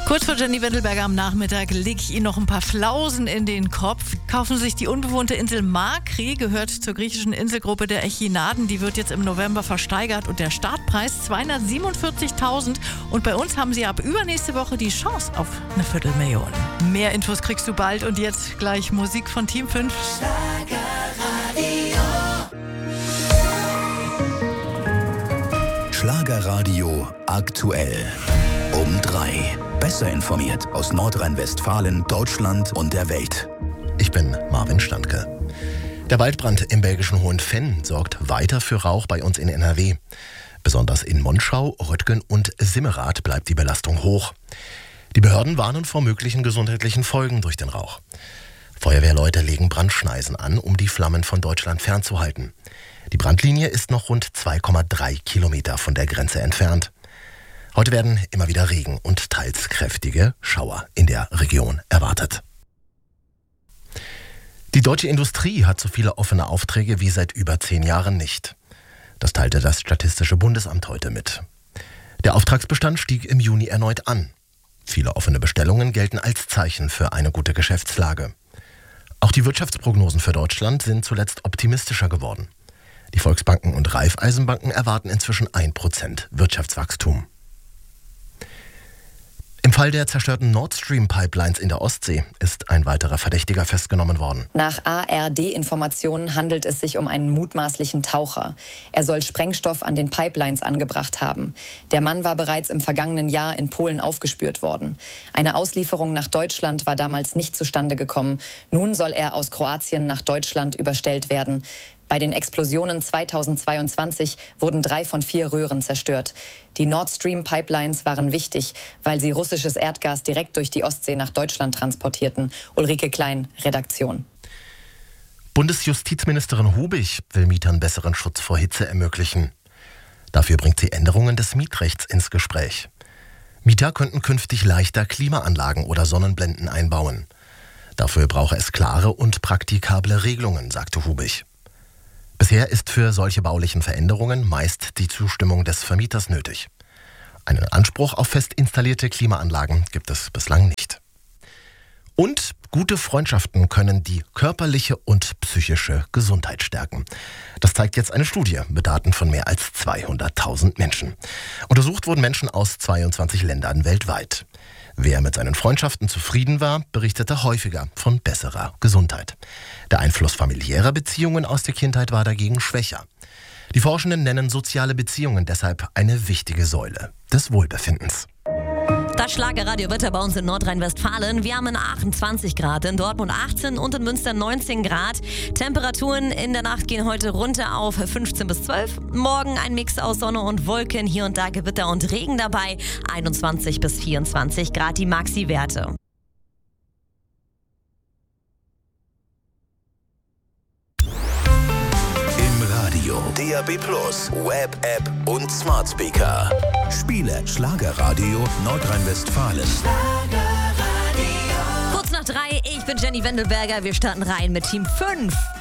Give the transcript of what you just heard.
Kurz vor Jenny Wendelberger am Nachmittag lege ich Ihnen noch ein paar Flausen in den Kopf. Kaufen Sie sich die unbewohnte Insel Makri, gehört zur griechischen Inselgruppe der Echinaden. Die wird jetzt im November versteigert und der Startpreis 247.000. Und bei uns haben Sie ab übernächste Woche die Chance auf eine Viertelmillion. Mehr Infos kriegst du bald und jetzt gleich Musik von Team 5. Schlagerradio aktuell. Um 3. Besser informiert aus Nordrhein-Westfalen, Deutschland und der Welt. Ich bin Marvin Standke. Der Waldbrand im belgischen Hohenfenn sorgt weiter für Rauch bei uns in NRW. Besonders in Monschau, Röttgen und Simmerath bleibt die Belastung hoch. Die Behörden warnen vor möglichen gesundheitlichen Folgen durch den Rauch. Feuerwehrleute legen Brandschneisen an, um die Flammen von Deutschland fernzuhalten. Die Brandlinie ist noch rund 2,3 Kilometer von der Grenze entfernt. Heute werden immer wieder Regen und teils kräftige Schauer in der Region erwartet. Die deutsche Industrie hat so viele offene Aufträge wie seit über 10 Jahren nicht. Das teilte das Statistische Bundesamt heute mit. Der Auftragsbestand stieg im Juni erneut an. Viele offene Bestellungen gelten als Zeichen für eine gute Geschäftslage. Auch die Wirtschaftsprognosen für Deutschland sind zuletzt optimistischer geworden. Die Volksbanken und Raiffeisenbanken erwarten inzwischen 1% Wirtschaftswachstum. Im Fall der zerstörten Nord Stream Pipelines in der Ostsee ist ein weiterer Verdächtiger festgenommen worden. Nach ARD-Informationen handelt es sich um einen mutmaßlichen Taucher. Er soll Sprengstoff an den Pipelines angebracht haben. Der Mann war bereits im vergangenen Jahr in Polen aufgespürt worden. Eine Auslieferung nach Deutschland war damals nicht zustande gekommen. Nun soll er aus Kroatien nach Deutschland überstellt werden. Bei den Explosionen 2022 wurden 3 von 4 Röhren zerstört. Die Nord Stream Pipelines waren wichtig, weil sie russisches Erdgas direkt durch die Ostsee nach Deutschland transportierten. Ulrike Klein, Redaktion. Bundesjustizministerin Hubig will Mietern besseren Schutz vor Hitze ermöglichen. Dafür bringt sie Änderungen des Mietrechts ins Gespräch. Mieter könnten künftig leichter Klimaanlagen oder Sonnenblenden einbauen. Dafür brauche es klare und praktikable Regelungen, sagte Hubig. Bisher ist für solche baulichen Veränderungen meist die Zustimmung des Vermieters nötig. Einen Anspruch auf fest installierte Klimaanlagen gibt es bislang nicht. Und gute Freundschaften können die körperliche und psychische Gesundheit stärken. Das zeigt jetzt eine Studie mit Daten von mehr als 200.000 Menschen. Untersucht wurden Menschen aus 22 Ländern weltweit. Wer mit seinen Freundschaften zufrieden war, berichtete häufiger von besserer Gesundheit. Der Einfluss familiärer Beziehungen aus der Kindheit war dagegen schwächer. Die Forschenden nennen soziale Beziehungen deshalb eine wichtige Säule des Wohlbefindens. Das Schlagerradio-Wetter bei uns in Nordrhein-Westfalen. Wir haben in Aachen 20 Grad, in Dortmund 18 und in Münster 19 Grad. Temperaturen in der Nacht gehen heute runter auf 15 bis 12. Morgen ein Mix aus Sonne und Wolken, hier und da Gewitter und Regen dabei. 21 bis 24 Grad die Maxi-Werte. DAB+, Web, App und Smart Speaker. Spiele Schlagerradio Nordrhein-Westfalen. Kurz nach 3, ich bin Jenny Wendelberger. Wir starten rein mit Team 5.